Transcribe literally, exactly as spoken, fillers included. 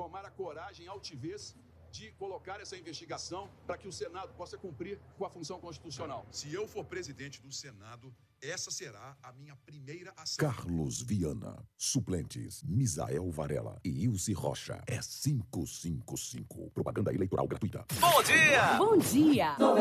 tomar a coragem e altivez de colocar essa investigação para que o Senado possa cumprir com a função constitucional. Se eu for presidente do Senado, essa será a minha primeira ação. Carlos Viana. Suplentes: Misael Varela e Ilse Rocha. É quinhentos e cinquenta e cinco. Propaganda eleitoral gratuita. Bom dia! Bom dia!